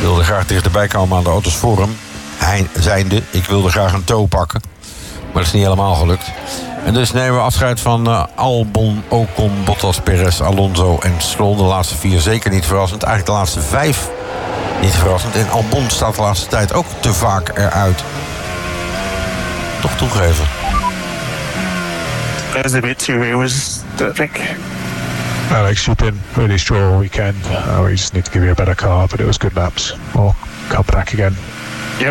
wilde graag dichterbij komen aan de auto's voor hem. Hij zijnde, ik wilde graag een toe pakken. Maar dat is niet helemaal gelukt. En dus nemen we afscheid van Albon, Ocon, Bottas, Perez, Alonso en Stroll. De laatste 4 zeker niet verrassend. Eigenlijk de laatste 5 niet verrassend. En Albon staat de laatste tijd ook te vaak eruit. Toch toegeven. That was a bit too was I think. Alex, you've been really strong all weekend. We just need to give you a better car, but it was good laps. Or come back again. Yep.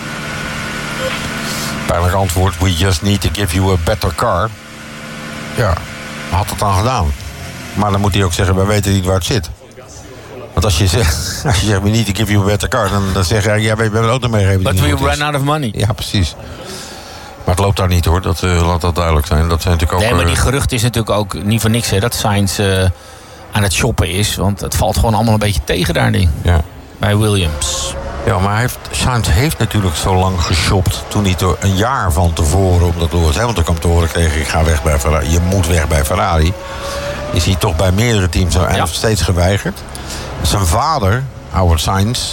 Pijnlijk antwoord. We just need to give you a better car. Ja, had het dan gedaan. Maar dan moet hij ook zeggen, wij weten niet waar het zit. Want als je zegt, we need to give you a better car, dan zeg je, ja, we hebben een auto meegegeven. But we run out of money. Ja, precies. Maar het loopt daar niet, hoor. Laat dat duidelijk zijn. Dat zijn natuurlijk ook... Nee, maar die gerucht is natuurlijk ook niet voor niks, hè, dat Sainz aan het shoppen is. Want het valt gewoon allemaal een beetje tegen daar, ding. Ja. Bij Williams. Ja, maar Sainz heeft natuurlijk zo lang geshopt. Toen hij er een jaar van tevoren, omdat Lewis Hamilton kwam te horen kreeg, ik ga weg bij Ferrari. Je moet weg bij Ferrari. Is hij toch bij meerdere teams en steeds geweigerd. Zijn vader, Howard Sainz,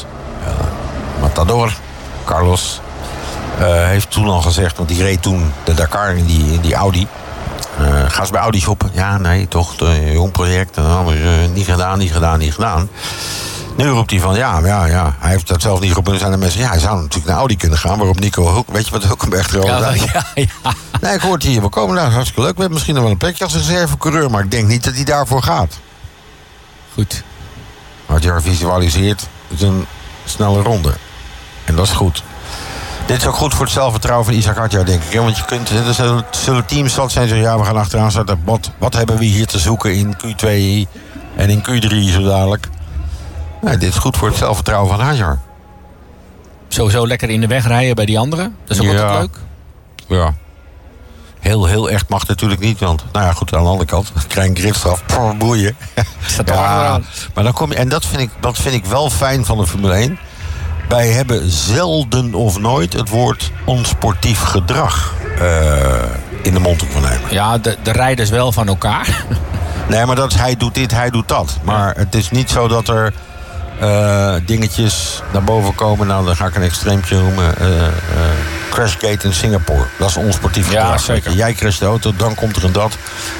Matador, Carlos, heeft toen al gezegd, want die reed toen de Dakar in die Audi. Ga eens bij Audi shoppen. Ja, nee, toch, een jong project. Niet gedaan. Nu roept hij van, ja, hij heeft dat zelf niet geroepen. Er zijn de mensen, hij zou natuurlijk naar Audi kunnen gaan. Waarop Nico, weet je wat Hulkenberg erover zei? Ja. Nee, ik hoorde hier, we komen daar, hartstikke leuk. We hebben misschien nog wel een plekje als reservecoureur. Maar ik denk niet dat hij daarvoor gaat. Goed. Wat je visualiseert, is een snelle ronde. En dat is goed. Dit is ook goed voor het zelfvertrouwen van Isaac Hadjar, denk ik. Hè? Want je kunt, er zullen teams zijn zeggen, ja, we gaan achteraan starten. Wat hebben we hier te zoeken in Q2 en in Q3 zo dadelijk? Nee, dit is goed voor het zelfvertrouwen van Hadjar. Sowieso lekker in de weg rijden bij die anderen. Dat is ook altijd leuk. Ja. Heel echt mag natuurlijk niet, want, nou ja, goed, aan de andere kant, krijg je een gridstraf, boeien. Ja, maar dan kom je, en dat vind ik wel fijn van de Formule 1. Wij hebben zelden of nooit het woord onsportief gedrag in de mond van nemen. Ja, de rijders wel van elkaar. Nee, maar hij doet dit, hij doet dat. Maar het is niet zo dat er dingetjes naar boven komen. Nou, dan ga ik een extreempje noemen. Crashgate in Singapore. Dat is onsportief gedrag. Ja, zeker. Jij crasht de auto, dan komt er een dat.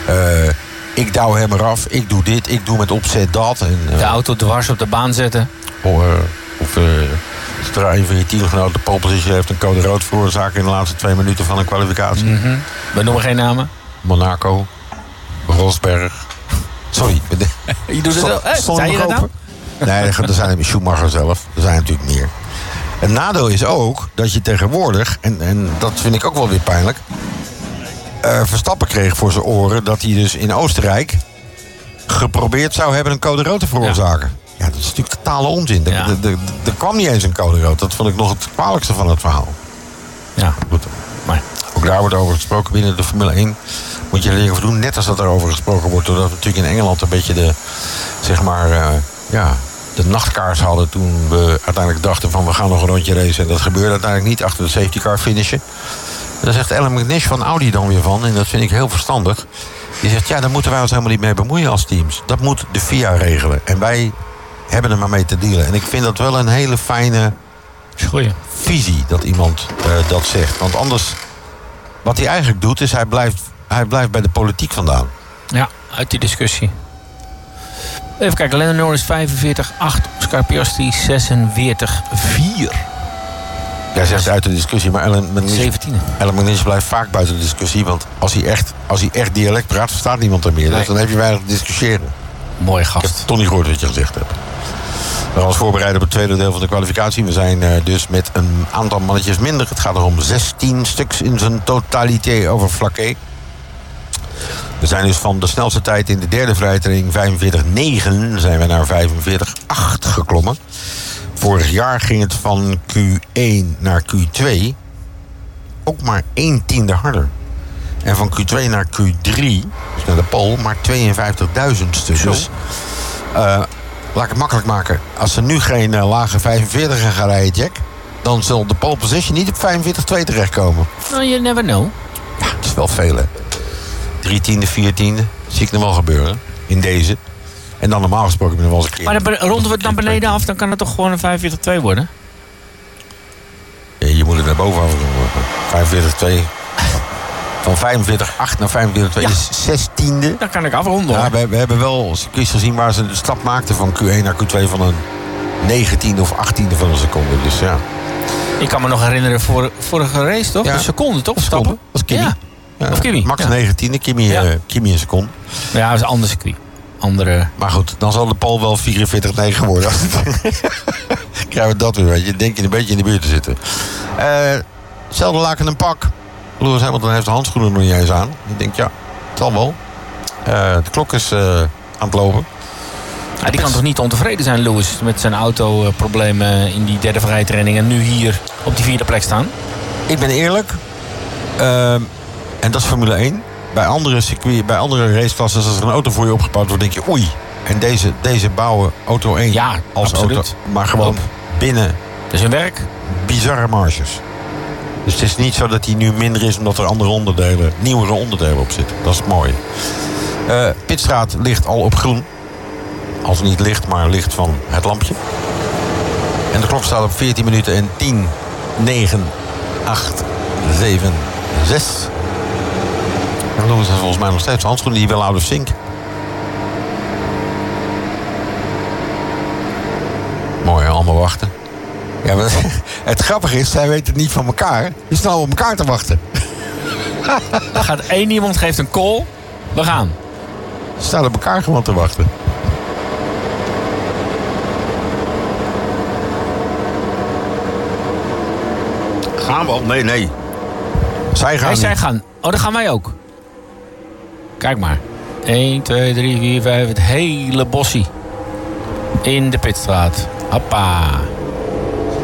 Ik douw hem eraf, ik doe dit, ik doe met opzet dat. En, de auto dwars op de baan zetten. Of zodra een van je teamgenoten de pole position heeft, een code rood veroorzaken in de laatste 2 minuten van een kwalificatie. Mm-hmm. We noemen geen namen. Monaco, Rosberg. Sorry. Je doet het wel. Zei je dat nou? Nee, er zijn Schumacher zelf. Er zijn natuurlijk meer. Het nadeel is ook dat je tegenwoordig, en dat vind ik ook wel weer pijnlijk, Verstappen kreeg voor zijn oren dat hij dus in Oostenrijk geprobeerd zou hebben een code rood te veroorzaken. Ja, dat is natuurlijk totale onzin. Er kwam niet eens een code rood. Dat vond ik nog het kwalijkste van het verhaal. Ja, goed. Maar ook daar wordt over gesproken binnen de Formule 1. Moet je er dingen voor doen, net als dat er over gesproken wordt. Doordat we natuurlijk in Engeland een beetje de nachtkaars hadden toen we uiteindelijk dachten van we gaan nog een rondje racen. En dat gebeurde uiteindelijk niet achter de safety car finishen. Daar zegt Alan McNish van Audi dan weer van, en dat vind ik heel verstandig. Die zegt, ja, daar moeten wij ons helemaal niet mee bemoeien als teams. Dat moet de FIA regelen. En wij hebben er maar mee te dealen. En ik vind dat wel een hele fijne visie dat iemand dat zegt. Want anders, wat hij eigenlijk doet, is hij blijft bij de politiek vandaan. Ja, uit die discussie. Even kijken, Lando Norris 45-8, Oscar Piastri 46-4. Jij zegt uit de discussie, maar Alan McNish blijft vaak buiten de discussie. Want als hij echt dialect praat, verstaat niemand er meer. Nee. Dus dan heb je weinig te discussiëren. Mooi gast. Ik heb toch niet gehoord wat je gezegd hebt. We gaan ons voorbereiden op het tweede deel van de kwalificatie. We zijn dus met een aantal mannetjes minder. Het gaat er om 16 stuks in zijn totaliteit over vlakke. We zijn dus van de snelste tijd in de derde vrije training 45.9 zijn we naar 45.8 geklommen. Vorig jaar ging het van Q1 naar Q2 ook maar 1/10 harder. En van Q2 naar Q3, dus naar de pole, maar 52.000ste. Dus laat ik het makkelijk maken. Als ze nu geen lage 45 gaan rijden, Jack, dan zal de pole position niet op 45.2 terechtkomen. No, you never know. Ja, het is wel veel, hè. 3/10, 4/10, zie ik nog wel gebeuren in deze. En dan normaal gesproken ben ik wel eens een keer... Maar dan ronden we het naar beneden af, dan kan het toch gewoon een 45-2 worden? Ja, je moet het naar boven afronden. 45-2. Van 45-8 naar 45-2 is 16e. Dan kan ik afronden. Ja, we hebben wel circuits gezien waar ze de stap maakten van Q1 naar Q2 van een 19e of 18e van een seconde. Dus ja. Ik kan me nog herinneren, vorige race toch? Ja. Een seconde toch? Seconde. Stappen? Dat is Kimi. Ja. Of Kimi. Max ja. 19e, Kimi, Ja. Kimi een seconde. Ja, dat is een ander circuit. Andere... Maar goed, dan zal de Pol wel 44-9 worden. Krijgen we dat weer, weet je. Denk je een beetje in de buurt te zitten. Hetzelfde laken een pak. Lewis Hamilton heeft de handschoenen nog niet eens aan. Ik denk, ja, het zal wel. De klok is aan het lopen. Ja, die kan toch niet ontevreden zijn, Lewis, met zijn autoproblemen in die derde vrijtraining en nu hier op die 4e plek staan? Ik ben eerlijk. En dat is Formule 1. Bij andere circuit, bij andere raceklassen, als er een auto voor je opgebouwd wordt, denk je oei. En deze bouwen auto 1 Ja, als absoluut. auto. Maar gewoon binnen Dat is hun werk. bizarre marges. Dus het is niet zo dat hij nu minder is omdat er andere onderdelen, nieuwere onderdelen op zitten. Dat is het mooie. Pitstraat ligt al op groen. Als niet licht, maar licht van het lampje. En de klok staat op 14 minuten en 10, 9, 8, 7, 6. En Lewis heeft volgens mij nog steeds handschoenen die wel out of sync. Mooi, allemaal wachten. Ja, maar het grappige is, zij weten het niet van elkaar. Die staan op elkaar te wachten. Er gaat één iemand, geeft een call. We gaan. Ze staan op elkaar gewoon te wachten. Gaan we al? Nee. Zij gaan Nee, zij niet. gaan. Oh, dan gaan wij ook. Kijk maar. 1, 2, 3, 4, 5. Het hele bossie. In de pitstraat. Hoppa.